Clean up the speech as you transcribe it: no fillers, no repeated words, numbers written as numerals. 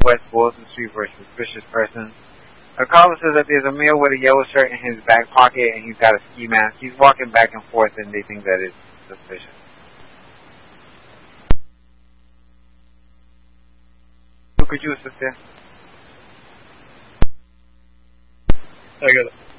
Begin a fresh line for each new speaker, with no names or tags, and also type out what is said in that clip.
West Boylston Street for a suspicious person. A caller says that there's a male with a yellow shirt in his back pocket and he's got a ski mask. He's walking back and forth and they think that it's suspicious. Who could you assist there?
I got it.